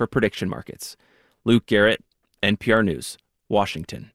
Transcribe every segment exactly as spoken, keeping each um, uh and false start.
for prediction markets. Luke Garrett, N P R News, Washington.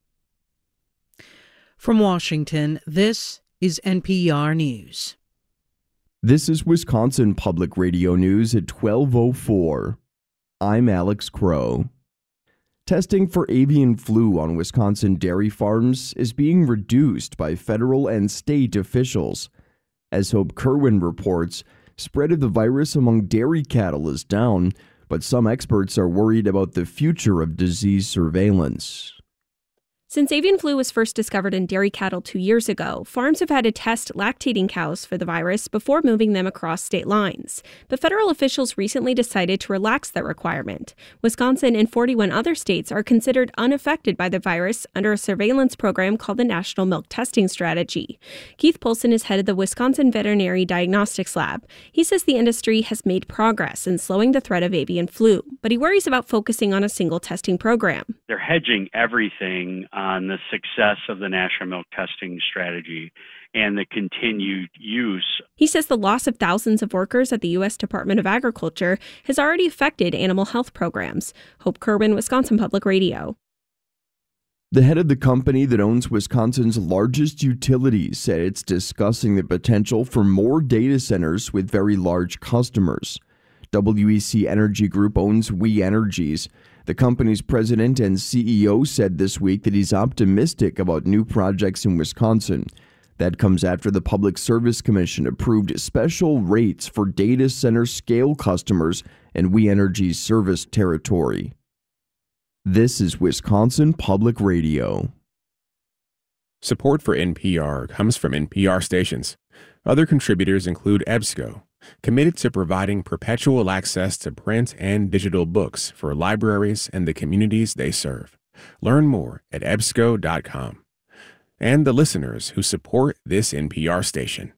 From Washington, this is N P R News. This is Wisconsin Public Radio News at twelve oh four. I'm Alex Crow. Testing for avian flu on Wisconsin dairy farms is being reduced by federal and state officials. As Hope Kerwin reports, spread of the virus among dairy cattle is down, but some experts are worried about the future of disease surveillance. Since avian flu was first discovered in dairy cattle two years ago, farms have had to test lactating cows for the virus before moving them across state lines. But federal officials recently decided to relax that requirement. Wisconsin and forty-one other states are considered unaffected by the virus under a surveillance program called the National Milk Testing Strategy. Keith Polson is head of the Wisconsin Veterinary Diagnostics Lab. He says the industry has made progress in slowing the threat of avian flu, but he worries about focusing on a single testing program. They're hedging everything on the success of the National Milk Testing Strategy and the continued use. He says the loss of thousands of workers at the U S Department of Agriculture has already affected animal health programs. Hope Kerwin, Wisconsin Public Radio. The head of the company that owns Wisconsin's largest utilities said it's discussing the potential for more data centers with very large customers. W E C Energy Group owns We Energies. The company's president and C E O said this week that he's optimistic about new projects in Wisconsin. That comes after the Public Service Commission approved special rates for data center scale customers in We Energies service territory. This is Wisconsin Public Radio. Support for N P R comes from N P R stations. Other contributors include EBSCO, committed to providing perpetual access to print and digital books for libraries and the communities they serve. Learn more at E B S C O dot com. And the listeners who support this N P R station.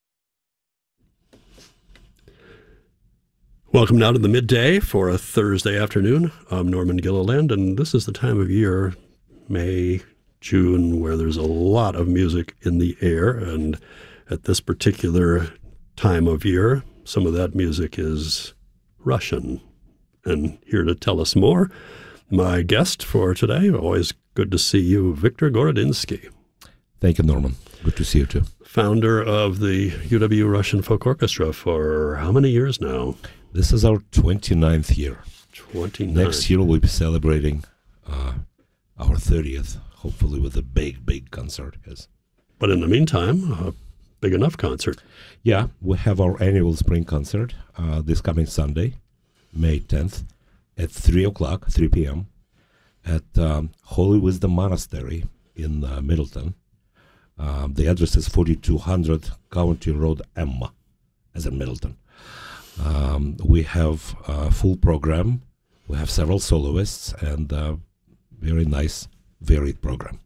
Welcome now to the midday for a Thursday afternoon. I'm Norman Gilliland, and this is the time of year, May, June, where there's a lot of music in the air. And at this particular time of year, some of that music is Russian. And here to tell us more, my guest for today, always good to see you, Viktor Gorodinsky. Thank you, Norman. Good to see you, too. Founder of the U W Russian Folk Orchestra for how many years now? This is our twenty-ninth year. twenty-ninth. Next year we'll be celebrating uh, our thirtieth, hopefully with a big, big concert. Yes. But in the meantime, a big enough concert. Yeah, we have our annual spring concert uh, this coming Sunday, May tenth, at three o'clock, three p.m., at um, Holy Wisdom Monastery in uh, Middleton. Um, the address is forty-two hundred County Road, Emma, as in Middleton. Um, we have a full program. We have several soloists and a very nice, varied program.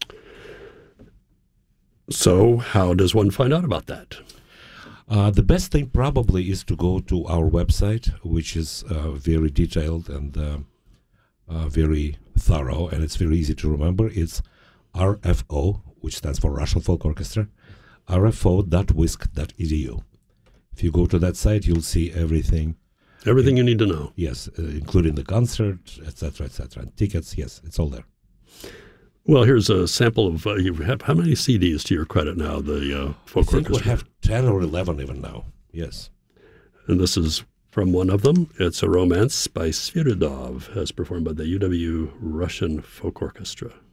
So how does one find out about that? Uh, the best thing probably is to go to our website, which is uh, very detailed and uh, uh, very thorough, and it's very easy to remember. It's R F O, which stands for Russian Folk Orchestra, r f o dot wisc dot e d u. If you go to that site, you'll see everything. Everything you need to know. Yes, uh, including the concert, et cetera, et cetera. And tickets, yes, it's all there. Well, here's a sample of, uh, you have how many C Ds to your credit now, the uh, Folk I think Orchestra? we have ten or eleven even now, yes. And this is from one of them. It's a romance by Sviridov, as performed by the U W Russian Folk Orchestra.